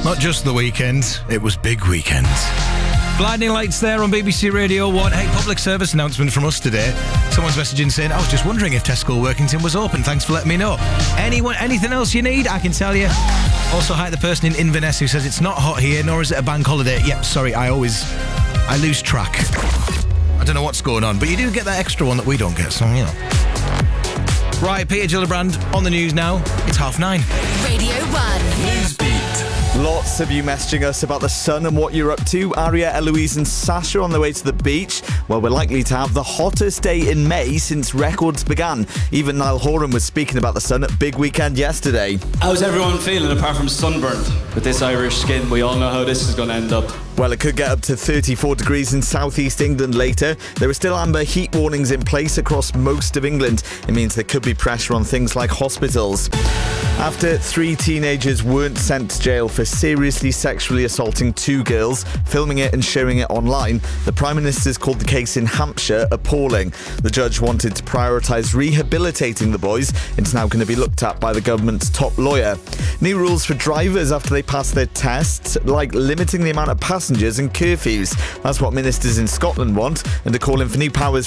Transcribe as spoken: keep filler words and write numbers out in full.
Not just the weekend, it was big weekend. Blinding lights there on B B C Radio one. Hey, public service announcement from us today. Someone's messaging saying, I was just wondering if Tesco Workington was open. Thanks for letting me know. Anyone, anything else you need, I can tell you. Also, hi to the person in Inverness who says it's not hot here, nor is it a bank holiday. Yep, sorry, I always, I lose track. I don't know what's going on, but you do get that extra one that we don't get, so, you know. Right, Peter Gillibrand on the news now. It's half nine. Radio one. Newsbeat. Lots of you messaging us about the sun and what you're up to. Aria, Eloise and Sasha on the way to the beach. Well, we're likely to have the hottest day in May since records began. Even Niall Horan was speaking about the sun at Big Weekend yesterday. How's everyone feeling apart from sunburned? With this Irish skin, we all know how this is going to end up. Well, it could get up to thirty-four degrees in southeast England later. There are still amber heat warnings in place across most of England. It means there could be pressure on things like hospitals. After three teenagers weren't sent to jail for seriously sexually assaulting two girls, filming it and sharing it online, the Prime Minister's called the case in Hampshire appalling. The judge wanted to prioritise rehabilitating the boys. It's now going to be looked at by the government's top lawyer. New rules for drivers after they pass their tests, like limiting the amount of passengers and curfews. That's what ministers in Scotland want, and are calling for new powers